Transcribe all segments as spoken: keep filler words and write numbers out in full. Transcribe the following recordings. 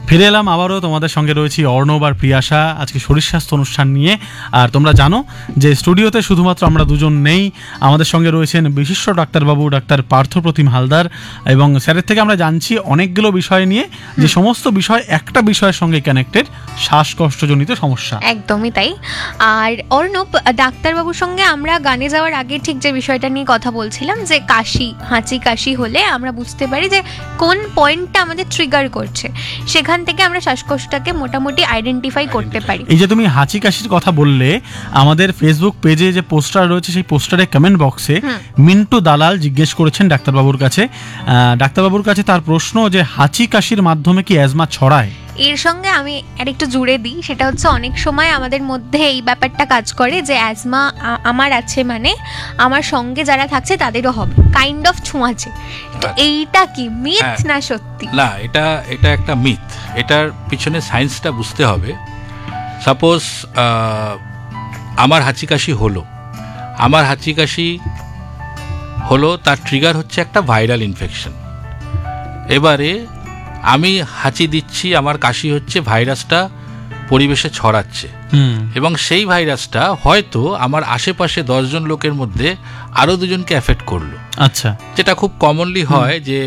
ফিরে এলাম আবারও, তোমাদের সঙ্গে রয়েছি অর্ণব আর প্রিয়াশা আজকে শরীর স্বাস্থ্য অনুষ্ঠান নিয়ে। আর তোমরা জানো যে স্টুডিওতে শুধুমাত্র আমরা দুজন নেই, আমাদের সঙ্গে রয়েছেন বিশিষ্ট ডাক্তারবাবু ডাক্তার পার্থপ্রতিম হালদার, এবং স্যারের থেকে আমরা জানছি অনেকগুলো বিষয় নিয়ে, যে সমস্ত বিষয় একটা বিষয়ের সঙ্গে কানেক্টেড, শ্বাসকষ্টজনিত সমস্যা। একদমই তাই। আর অর্ণব, ডাক্তারবাবুর সঙ্গে আমরা গানে যাওয়ার আগে ঠিক যে বিষয়টা নিয়ে কথা বলছিলাম, যে কাশি হাঁচি কাশি হলে আমরা বুঝতে পারি যে কোন পয়েন্টটা আমাদের ট্রিগার করছে, সেখান থেকে আমরা শ্বাসকষ্টটাকে মোটামুটি আইডেন্টিফাই করতে পারি। এই যে তুমি হাঁচি কাশির কথা বললে, আমাদের ফেসবুক পেজে যে পোস্টার রয়েছে সেই পোস্টারে কমেন্ট বক্সে মিন্টু দালাল জিজ্ঞেস করেছেন ডাক্তারবাবুর কাছে, ডাক্তারবাবুর কাছে তার প্রশ্ন যে হাঁচি কাশির মাধ্যমে কি অ্যাজমা ছড়ায়? এর সঙ্গে আমি আরেকটু জুড়ে দিই, সেটা হচ্ছে অনেক সময় আমাদের মধ্যে এই ব্যাপারটা কাজ করে যে অ্যাজমা আমার আছে মানে আমার সঙ্গে যারা থাকছে তাদেরও হবে, কাইন্ড অফ ছোঁয়াচে। তো এইটা কি মিথ না সত্যি? না, এটা এটা একটা মিথ। এটার পিছনে সায়েন্সটা বুঝতে হবে। সাপোজ আমার হাঁচি কাশি হলো আমার হাঁচি কাশি হলো তার ট্রিগার হচ্ছে একটা ভাইরাল ইনফেকশন। এবারে আমি হাঁচি দিচ্ছি, আমার কাশি হচ্ছে, ভাইরাসটা পরিবেশে ছড়াচ্ছে, এবং সেই ভাইরাসটা হয়তো আমার আশেপাশে দশজন লোকের মধ্যে আরো দুজনকে এফেক্ট করলো। আচ্ছা, যেটা খুব কমনলি হয় যে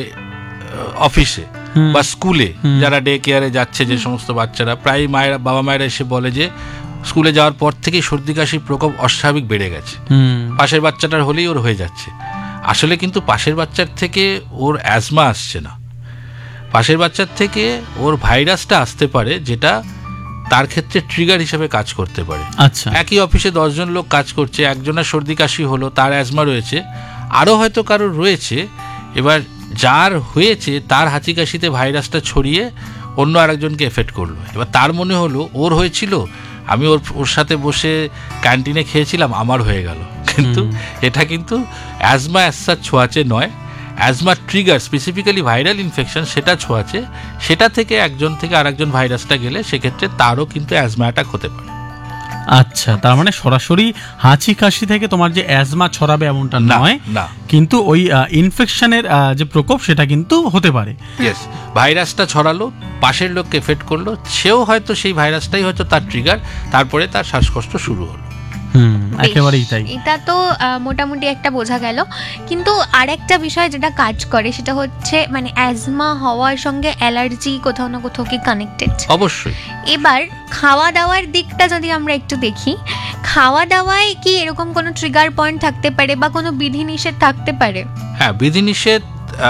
অফিসে বা স্কুলে যারা ডে কেয়ারে যাচ্ছে, যে সমস্ত বাচ্চারা, প্রায় মায়েরা বাবা মায়েরা এসে বলে যে স্কুলে যাওয়ার পর থেকেই সর্দি কাশির প্রকোপ অস্বাভাবিক বেড়ে গেছে, পাশের বাচ্চাটার হলেই ওর হয়ে যাচ্ছে। আসলে কিন্তু পাশের বাচ্চার থেকে ওর অ্যাজমা আসছে না, পাশের বাচ্চার থেকে ওর ভাইরাসটা আসতে পারে, যেটা তার ক্ষেত্রে ট্রিগার হিসেবে কাজ করতে পারে। আচ্ছা, একই অফিসে দশজন লোক কাজ করছে, একজনের সর্দি কাশি হলো, তার অ্যাজমা রয়েছে, আরও হয়তো কারোর রয়েছে। এবার যার হয়েছে তার হাঁচি কাশিতে ভাইরাসটা ছড়িয়ে অন্য আরেকজনকে এফেক্ট করলো। এবার তার মনে হলো ওর হয়েছিল, আমি ওর ওর সাথে বসে ক্যান্টিনে খেয়েছিলাম, আমার হয়ে গেল। কিন্তু এটা কিন্তু অ্যাজমা অ্যাজ ছোঁয়াচে নয়। Asthma trigger specifically viral infection, সেটা ছোঁয়াচে। সেটা থেকে একজন থেকে আরেকজন ভাইরাসটা গেলে সেক্ষেত্রে তারও কিন্তু অ্যাজমা অ্যাটাক হতে পারে। আচ্ছা, তার মানে সরাসরি হাঁচি কাশি থেকে তোমার যে অ্যাজমা ছড়াবে এমনটা নয়, না, কিন্তু ওই ইনফেকশনের যে প্রকোপ সেটা কিন্তু হতে পারে। ইয়েস, ভাইরাসটা ছড়ালো, পাশের লোককে এফেক্ট করলো, সেও হয়তো সেই ভাইরাসটাই হয়তো তার ট্রিগার, তারপরে তার শ্বাসকষ্ট শুরু হলো। হুম, একেবারেই তাই। এটা তো মোটামুটি একটা বোঝা গেল। কিন্তু আরেকটা বিষয় যেটা কাজ করে সেটা হচ্ছে মানে অ্যাজমা হওয়ার সঙ্গে অ্যালার্জি কোথাও না কোথাও কি কানেক্টেড? অবশ্যই। এবার খাওয়া দাওয়ার দিকটা যদি আমরা একটু দেখি, খাওয়া দাওয়ায় কি এরকম কোনো ট্রিগার পয়েন্ট থাকতে পারে বা কোনো বিধিনিষেধ থাকতে পারে? হ্যাঁ, বিধিনিষেধ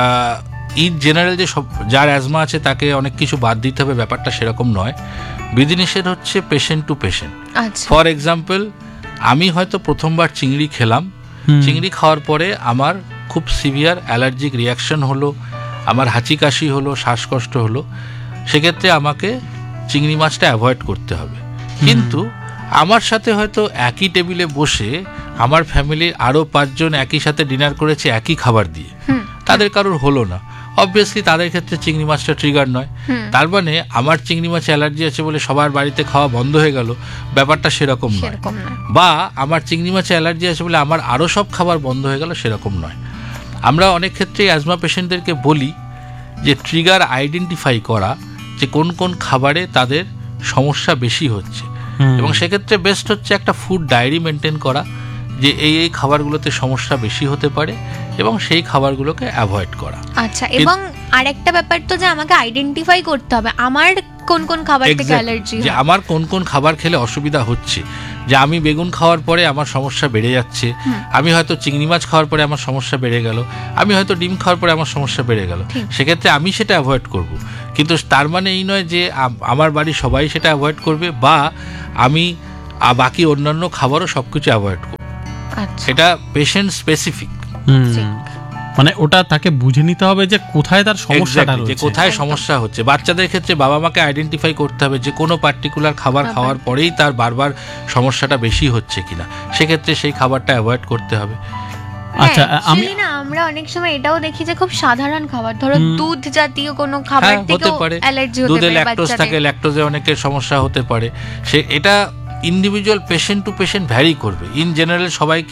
ইন জেনারেল যে সব যার অ্যাজমা আছে তাকে অনেক কিছু বাদ দিতে হবে, ব্যাপারটা সেরকম নয়। বিধিনিষেধ হচ্ছে patient to patient. For example, আমি হয়তো প্রথমবার চিংড়ি খেলাম, চিংড়ি খাওয়ার পরে আমার খুব সিভিয়ার অ্যালার্জিক রিয়াকশন হলো, আমার হাঁচি কাশি হলো, শ্বাসকষ্ট হলো, সেক্ষেত্রে আমাকে চিংড়ি মাছটা অ্যাভয়েড করতে হবে। কিন্তু আমার সাথে হয়তো একই টেবিলে বসে আমার ফ্যামিলির আরও পাঁচজন একই সাথে ডিনার করেছে একই খাবার দিয়ে, তাদের কারোর হলো না, অবভিয়াসলি তাদের ক্ষেত্রে চিংড়ি মাছটা ট্রিগার নয়। তার মানে আমার চিংড়ি মাছে অ্যালার্জি আছে বলে সবার বাড়িতে খাওয়া বন্ধ হয়ে গেল, ব্যাপারটা সেরকম নয়। বা আমার চিংড়ি মাছে অ্যালার্জি আছে বলে আমার আরও সব খাবার বন্ধ হয়ে গেল, সেরকম নয়। আমরা অনেক ক্ষেত্রে অ্যাজমা পেশেন্টদেরকে বলি যে ট্রিগার আইডেন্টিফাই করা, যে কোন কোন খাবারে তাদের সমস্যা বেশি হচ্ছে, এবং সেক্ষেত্রে বেস্ট হচ্ছে একটা ফুড ডায়েরি মেনটেন করা, যে এই এই খাবারগুলোতে সমস্যা বেশি হতে পারে এবং সেই খাবারগুলোকে অ্যাভয়েড করা। আচ্ছা, এবং আরেকটা ব্যাপার তো যে আমাকে আইডেন্টিফাই করতে হবে আমার কোন কোন খাবার থেকে অ্যালার্জি, যে আমার কোন কোন খাবার খেলে অসুবিধা হচ্ছে। যে আমি বেগুন খাওয়ার পরে আমার সমস্যা বেড়ে যাচ্ছে, আমি হয়তো চিংড়ি মাছ খাওয়ার পরে আমার সমস্যা বেড়ে গেল, আমি হয়তো ডিম খাওয়ার পরে আমার সমস্যা বেড়ে গেল, সেক্ষেত্রে আমি সেটা অ্যাভয়েড করব। কিন্তু তার মানে এই নয় যে আমার বাড়ির সবাই সেটা অ্যাভয়েড করবে বা আমি বাকি অন্যান্য খাবারও সবকিছু অ্যাভয়েড করব। এটা পেশেন্ট স্পেসিফিক। মানে ওটা তাকে বুঝে নিতে হবে যে কোথায় তার সমস্যাটা রয়েছে, যে কোথায় সমস্যা হচ্ছে। বাচ্চাদের ক্ষেত্রে বাবা মাকে আইডেন্টিফাই করতে হবে যে কোনো পার্টিকুলার খাবার খাওয়ার পরেই তার বারবার সমস্যাটা বেশি হচ্ছে কিনা, সেক্ষেত্রে সেই খাবারটা অ্যাভয়েড করতে হবে। আচ্ছা, আমি না আমরা অনেক সময় এটাও দেখি যে খুব সাধারণ খাবার, ধরো দুধ জাতীয় কোনো খাবার থেকেও অ্যালার্জি হতে পারে, দুধে ল্যাকটোজ থাকে, ল্যাকটোজে অনেকের সমস্যা হতে পারে। সে এটা individual patient to patient vary করবে। ইন জেনারেল সবাইকে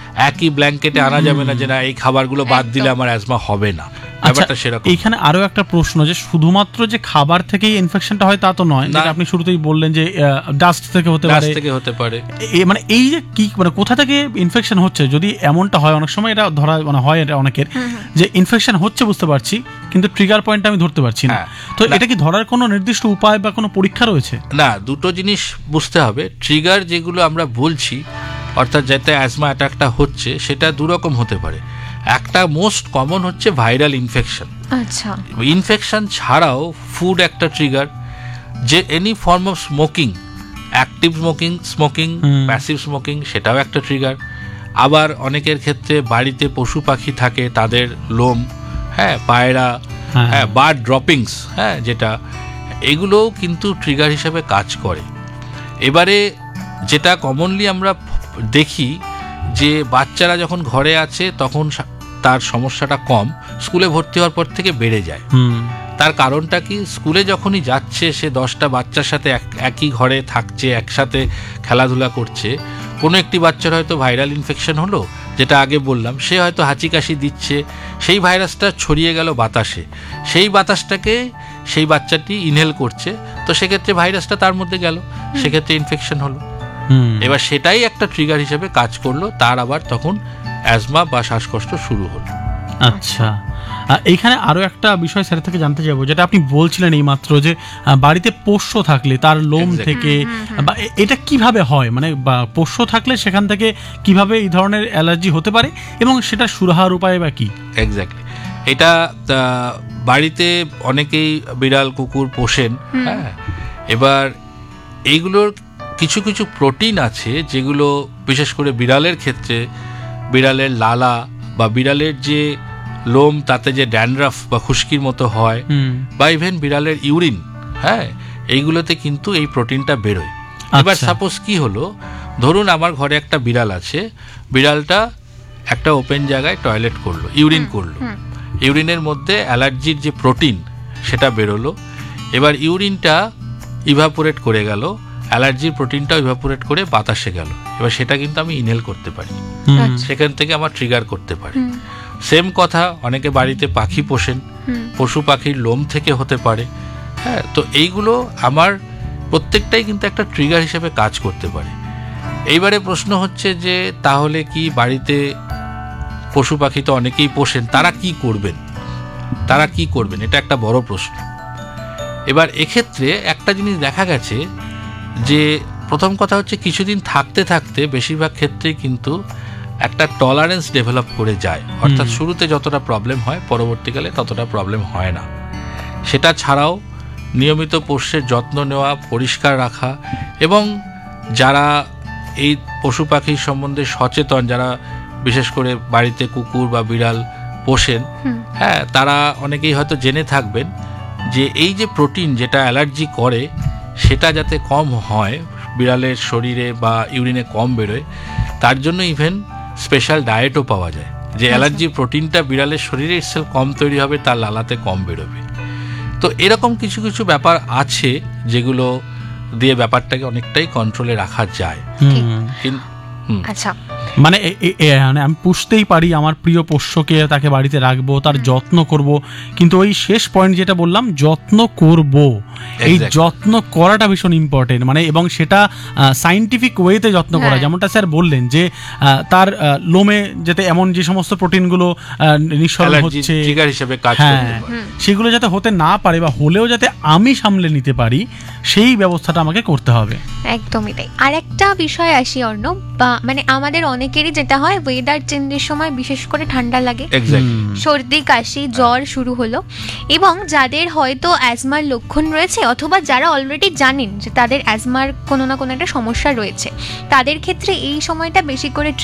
একই ব্ল্যাঙ্কেটে আনা যাবে না যে না এই খাবারগুলো বাদ দিলে আমার অ্যাজমা হবে না, ব্যাপারটা সেরকম। এইখানে আরো একটা প্রশ্ন, যে শুধুমাত্র যে খাবার থেকেই ইনফেকশনটা হয় তা তো নয়, যেটা আপনি শুরুতেই বললেন যে ডাস্ট থেকে হতে পারে, ডাস্ট থেকে হতে পারে, মানে এই যে কি মানে কোথা থেকে ইনফেকশন হচ্ছে, যদি এমনটা হয় অনেক সময় এটা ধরা মানে হয় এটা অনেকের যে ইনফেকশন হচ্ছে বুঝতে পারছি কিন্তু ট্রিগার পয়েন্টটা আমি ধরতে পারছি না, তো এটা কি ধরার কোনো নির্দিষ্ট উপায় বা কোনো পরীক্ষা রয়েছে? না, দুটো জিনিস বুঝতে হবে। ট্রিগার যেগুলো আমরা বলছি অর্থাৎ যাতে অ্যাজমা অ্যাটাকটা হচ্ছে সেটা দুরকম হতে পারে। একটা মোস্ট কমন হচ্ছে ভাইরাল ইনফেকশন। আচ্ছা, ইনফেকশন ছাড়াও ফুড একটা ট্রিগার, যে any form of smoking, active smoking, smoking, passive smoking, সেটাও একটা ট্রিগার। আবার অনেকের ক্ষেত্রে বাড়িতে পশু পাখি থাকে তাদের লোম, হ্যাঁ, পায়রা, হ্যাঁ, বার্ড ড্রপিংস, হ্যাঁ, যেটা এগুলোও কিন্তু ট্রিগার হিসেবে কাজ করে। এবারে যেটা কমনলি আমরা দেখি যে বাচ্চারা যখন ঘরে আছে তখন তার সমস্যাটা কম, স্কুলে ভর্তি হওয়ার পর থেকে বেড়ে যায়। তার কারণটা কি? স্কুলে যখনই যাচ্ছে সে দশটা বাচ্চার সাথে একই ঘরে থাকছে, একসাথে খেলাধুলা করছে, কোনো একটি বাচ্চার হয়তো ভাইরাল ইনফেকশন হলো, যেটা আগে বললাম, সে হয়তো হাঁচি কাশি দিচ্ছে, সেই ভাইরাসটা ছড়িয়ে গেল বাতাসে, সেই বাতাসটাকে সেই বাচ্চাটি ইনহেল করছে, তো সেক্ষেত্রে ভাইরাসটা তার মধ্যে গেল, সেক্ষেত্রে ইনফেকশন হলো। এবার সেটাই একটা ট্রিগার হিসেবে কাজ করলো, তার আবার তখন অ্যাজমা বা শ্বাসকষ্ট শুরু হলো। আচ্ছা, এইখানে আরো একটা বিষয় স্যার থেকে জানতে যাবো, যেটা আপনি বলছিলেন এই মাত্র যে বাড়িতে পোষ্য থাকলে তার লোম থেকে, বা এটা কিভাবে হয়, মানে পোষ্য থাকলে সেখান থেকে কিভাবে এই ধরনের অ্যালার্জি হতে পারে এবং সেটা সুরাহার উপায় বা কি? এক্স্যাক্টলি, এটা বাড়িতে অনেকেই বিড়াল কুকুর পোষেন, হ্যাঁ, এবার এইগুলোর কিছু কিছু প্রোটিন আছে যেগুলো বিশেষ করে বিড়ালের ক্ষেত্রে, বিড়ালের লালা বা বিড়ালের যে লোম তাতে যে ড্যান্ড্রাফ বা খুশকির মতো হয়, বা ইভেন বিড়ালের ইউরিন, হ্যাঁ, এইগুলোতে কিন্তু এই প্রোটিনটা বেরোয়। এবার সাপোজ কি হলো, ধরুন আমার ঘরে একটা বিড়াল আছে, বিড়ালটা একটা ওপেন জায়গায় টয়লেট করলো, ইউরিন করলো, ইউরিনের মধ্যে অ্যালার্জির যে প্রোটিন সেটা বেরোলো, এবার ইউরিনটা ইভাপোরেট করে গেল, অ্যালার্জির প্রোটিনটা ইভাপোরেট করে বাতাসে গেল, এবার সেটা কিন্তু আমি ইনহেল করতে পারি, সেখান থেকে আমার ট্রিগার করতে পারে। সেম কথা অনেকে বাড়িতে পাখি পোষেন, পশু পাখির লোম থেকে হতে পারে, হ্যাঁ, তো এইগুলো আমার প্রত্যেকটাই কিন্তু একটা ট্রিগার হিসেবে কাজ করতে পারে। এইবারে প্রশ্ন হচ্ছে যে তাহলে কি বাড়িতে পশু পাখি তো অনেকেই পোষেন, তারা কি করবেন, তারা কি করবেন এটা একটা বড় প্রশ্ন। এবার এক্ষেত্রে একটা জিনিস দেখা গেছে যে প্রথম কথা হচ্ছে কিছুদিন থাকতে থাকতে বেশিরভাগ ক্ষেত্রেই কিন্তু একটা টলারেন্স ডেভেলপ করে যায়, অর্থাৎ শুরুতে যতটা প্রবলেম হয় পরবর্তীকালে ততটা প্রবলেম হয় না। সেটা ছাড়াও নিয়মিত পোষ্যের যত্ন নেওয়া, পরিষ্কার রাখা, এবং যারা এই পশু পাখির সম্বন্ধে সচেতন, যারা বিশেষ করে বাড়িতে কুকুর বা বিড়াল পোষেন, হ্যাঁ, তারা অনেকেই হয়তো জেনে থাকবেন যে এই যে প্রোটিন যেটা অ্যালার্জি করে সেটা যাতে কম হয়, বিড়ালের শরীরে বা ইউরিনে কম বেরোয়, তার জন্য ইভেন স্পেশাল ডায়েটও পাওয়া যায়, যে অ্যালার্জির প্রোটিনটা বিড়ালের শরীরে ইটসেলফ কম তৈরি হবে, তার লালাতে কম বেরোবে। তো এরকম কিছু কিছু ব্যাপার আছে যেগুলো দিয়ে ব্যাপারটাকে অনেকটাই কন্ট্রোলে রাখা যায়। আচ্ছা, মানে আমি পুষতেই পারি আমার প্রিয় পোষ্যকে, তাকে বাড়িতে রাখবো, তার যত্ন করব, কিন্তু ওই শেষ পয়েন্ট যেটা বললাম যত্ন করব, এই যত্ন করাটা ভীষণ ইম্পর্টেন্ট, মানে এবং সেটা সাইন্টিফিক ওয়েতে যত্ন করা, যেমনটা স্যার বললেন যে তার লোমে যাতে এমন যে সমস্ত প্রোটিনগুলো নিঃসরণ হচ্ছে হ্যাঁ সেগুলো যাতে হতে না পারে, বা হলেও যাতে আমি সামলে নিতে পারি, সেই ব্যবস্থাটা আমাকে করতে হবে। একদমই তাই। আর একটা বিষয় আসি অর্ণব, বা মানে আমাদের অনেকেরই যেটা হয় ওয়েদার চেঞ্জের সময় বিশেষ করে ঠান্ডা লাগে, সর্দি কাশি জ্বর শুরু হলো, এবং যাদের হয়তো অ্যাজমার লক্ষণ রয়েছে অথবা যারা অলরেডি জানেন যে তাদের অ্যাজমার কোনো না কোনো একটা সমস্যা রয়েছে, তাদের ক্ষেত্রে এই সময়টা বেশি করে